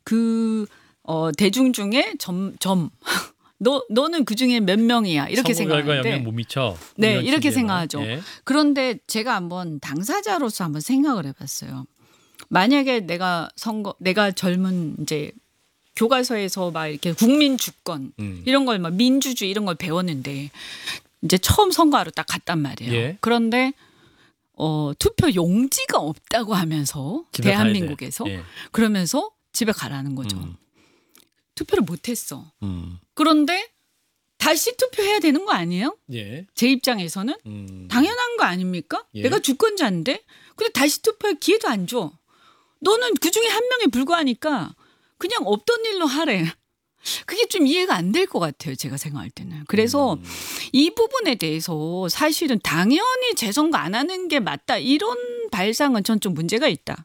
대중 중에 너는 그 중에 몇 명이야 이렇게 선거 결과 생각하는데 영향 못 미쳐. 네 이런 이렇게 취지에는. 생각하죠. 예. 그런데 제가 한번 당사자로서 한번 생각을 해봤어요. 만약에 내가 젊은 이제 교과서에서 막 이렇게 국민 주권 이런 걸 막 민주주의 이런 걸 배웠는데 이제 처음 선거하러 딱 갔단 말이에요. 예. 그런데 투표 용지가 없다고 하면서 집에 대한민국에서 가야 돼. 예. 그러면서 집에 가라는 거죠. 투표를 못했어. 음. 그런데 다시 투표해야 되는 거 아니에요? 예. 제 입장에서는 당연한 거 아닙니까? 예. 내가 주권자인데 근데 다시 투표할 기회도 안 줘. 너는 그중에 한 명에 불과하니까 그냥 없던 일로 하래. 그게 좀 이해가 안 될 것 같아요. 제가 생각할 때는. 그래서 이 부분에 대해서 사실은 당연히 재선거 안 하는 게 맞다. 이런 발상은 전 좀 문제가 있다.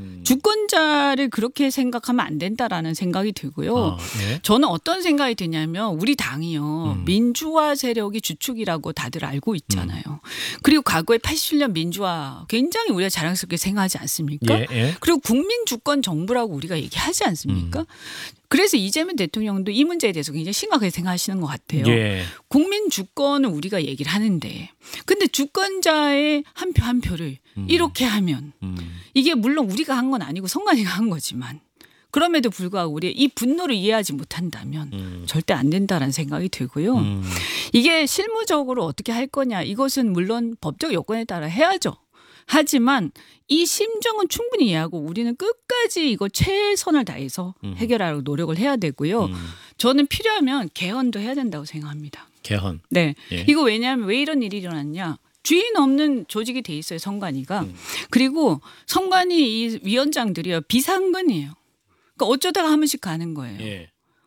주권자를 그렇게 생각하면 안 된다라는 생각이 들고요. 예. 저는 어떤 생각이 드냐면 우리 당이요. 민주화 세력이 주축이라고 다들 알고 있잖아요. 그리고 과거에 87년 민주화 굉장히 우리가 자랑스럽게 생각하지 않습니까? 예. 예. 그리고 국민 주권 정부라고 우리가 얘기하지 않습니까? 그래서 이재명 대통령도 이 문제에 대해서 굉장히 심각하게 생각하시는 것 같아요. 예. 국민 주권은 우리가 얘기를 하는데 근데 주권자의 한 표 한 표를 이렇게 하면 이게 물론 우리가 한 건 아니고 선관위가 한 거지만 그럼에도 불구하고 우리 이 분노를 이해하지 못한다면 절대 안 된다라는 생각이 들고요. 이게 실무적으로 어떻게 할 거냐 이것은 물론 법적 요건에 따라 해야죠. 하지만 이 심정은 충분히 이해하고 우리는 끝까지 이거 최선을 다해서 해결하려고 노력을 해야 되고요. 저는 필요하면 개헌도 해야 된다고 생각합니다. 개헌. 네. 예. 이거 왜냐하면 왜 이런 일이 일어났냐. 주인 없는 조직이 돼 있어요. 선관위가. 그리고 선관위 이 위원장들이요. 비상근이에요. 그러니까 어쩌다가 한 번씩 가는 거예요. 예.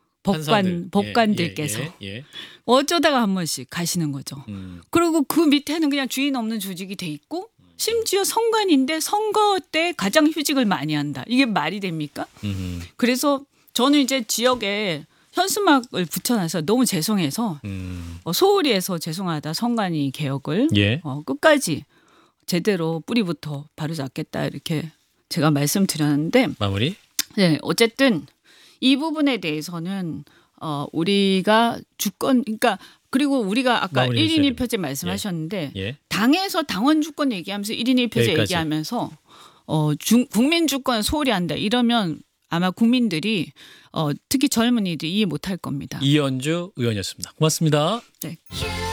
법관들께서. 예. 어쩌다가 한 번씩 가시는 거죠. 그리고 그 밑에는 그냥 주인 없는 조직이 돼 있고 심지어 선관위인데 선거 때 가장 휴직을 많이 한다. 이게 말이 됩니까? 그래서 저는 이제 지역에 현수막을 붙여놔서 너무 죄송해서 소홀히해서 죄송하다 선관위 개혁을 예. 끝까지 제대로 뿌리부터 바로잡겠다 이렇게 제가 말씀드렸는데 마무리. 네, 어쨌든 이 부분에 대해서는 우리가 주권 그러니까 그리고 우리가 아까 1인 1표제 말씀하셨는데 예. 당에서 당원 주권 얘기하면서 1인 1표제 여기까지. 얘기하면서 국민 주권 소홀히 한다 이러면 아마 국민들이 특히 젊은이들이 이해 못할 겁니다. 이현주 의원이었습니다. 고맙습니다. 네.